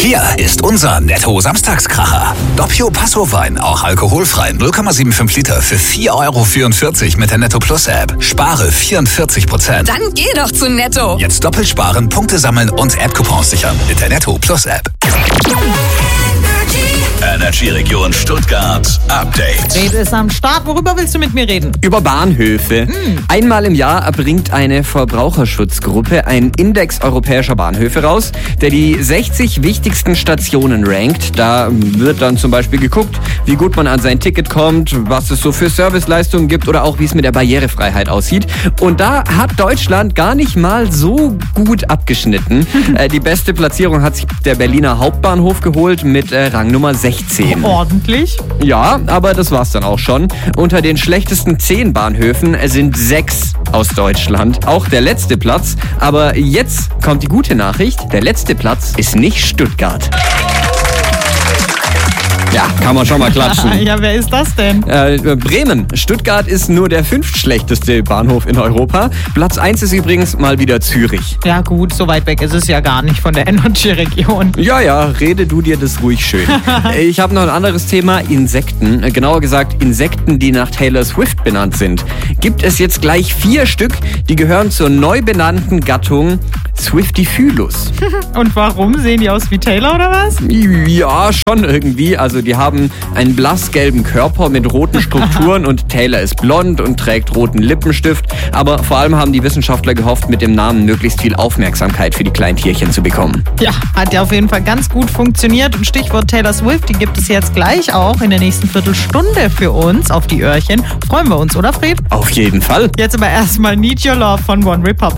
Hier ist unser Netto-Samstagskracher. Doppio Passo-Wein, auch alkoholfrei, 0,75 Liter für 4,44 € mit der Netto-Plus-App. Spare 44%. Dann geh doch zu Netto. Jetzt doppelt sparen, Punkte sammeln und App-Coupons sichern mit der Netto-Plus-App. Energy-Region Stuttgart Update. Rede ist am Start. Worüber willst du mit mir reden? Über Bahnhöfe. Einmal im Jahr erbringt eine Verbraucherschutzgruppe einen Index europäischer Bahnhöfe raus, der die 60 wichtigsten Stationen rankt. Da wird dann zum Beispiel geguckt, wie gut man an sein Ticket kommt, was es so für Serviceleistungen gibt oder auch wie es mit der Barrierefreiheit aussieht. Und da hat Deutschland gar nicht mal so gut abgeschnitten. Die beste Platzierung hat sich der Berliner Hauptbahnhof geholt mit Rang Nummer 16. Ordentlich. Ja, aber das war's dann auch schon. Unter den schlechtesten 10 Bahnhöfen sind 6 aus Deutschland. Auch der letzte Platz. Aber jetzt kommt die gute Nachricht. Der letzte Platz ist nicht Stuttgart. Ja, kann man schon mal klatschen. Ja, wer ist das denn? Bremen. Stuttgart ist nur der 5. schlechteste Bahnhof in Europa. Platz 1 ist übrigens mal wieder Zürich. Ja gut, so weit weg ist es ja gar nicht von der Energy-Region. Ja, rede du dir das ruhig schön. Ich habe noch ein anderes Thema, Insekten. Genauer gesagt, Insekten, die nach Taylor Swift benannt sind. Gibt es jetzt gleich 4 Stück, die gehören zur neu benannten Gattung Swiftifylus. Und warum? Sehen die aus wie Taylor oder was? Ja, schon irgendwie. Also die haben einen blassgelben Körper mit roten Strukturen und Taylor ist blond und trägt roten Lippenstift. Aber vor allem haben die Wissenschaftler gehofft, mit dem Namen möglichst viel Aufmerksamkeit für die kleinen Tierchen zu bekommen. Ja, hat ja auf jeden Fall ganz gut funktioniert. Und Stichwort Taylor Swift, die gibt es jetzt gleich auch in der nächsten Viertelstunde für uns auf die Öhrchen. Freuen wir uns, oder Fred? Auf jeden Fall. Jetzt aber erstmal Need Your Love von One Republic.